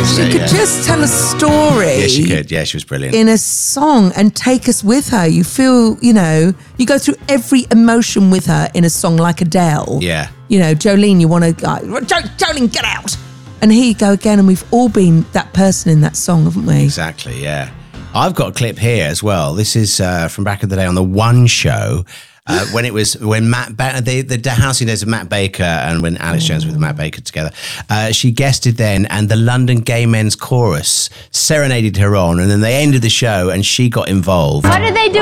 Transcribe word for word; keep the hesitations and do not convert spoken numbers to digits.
wasn't She it? could Yeah. just tell a story. Yeah, she could. Yeah, she was brilliant. In a song and take us with her. You feel, you know, you go through every emotion with her in a song like Adele. Yeah. You know, Jolene, you want to go, jo- Jolene, get out. And here you go again. And we've all been that person in that song, haven't we? Exactly, yeah. I've got a clip here as well. This is uh, from back in the day on the One Show. Uh, when it was when Matt ba- the the housing days of Matt Baker and when Alex Jones with Matt Baker together, uh, she guested then, and the London Gay Men's Chorus serenaded her on, and then they ended the show, and she got involved. What did they do